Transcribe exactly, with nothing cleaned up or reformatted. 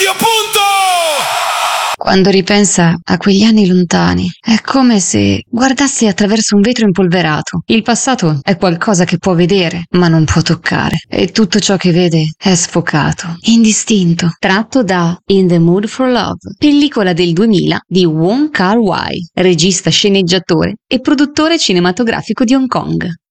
Radio Punto! Quando ripensa a quegli anni lontani, è come se guardassi attraverso un vetro impolverato. Il passato è qualcosa che può vedere, ma non può toccare. E tutto ciò che vede è sfocato, indistinto. Tratto da In the Mood for Love, pellicola del duemila di Wong Kar-wai, regista, sceneggiatore e produttore cinematografico di Hong Kong.